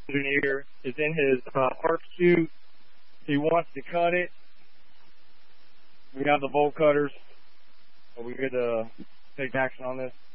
engineer is in his arc suit. He wants to cut it. We have the bolt cutters. Are we good to take action on this?